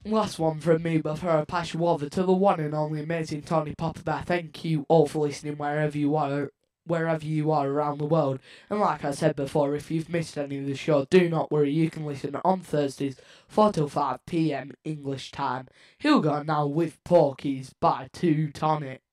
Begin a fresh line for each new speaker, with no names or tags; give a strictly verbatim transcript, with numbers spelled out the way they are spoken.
last one from me before I pass you over to the one and only amazing Tony Popper Bear. Thank you all for listening wherever you are wherever you are around the world. And like I said before, if you've missed any of the show, do not worry, you can listen on Thursdays, four till five p m English time. He'll go now with Porky's by Two Tonic.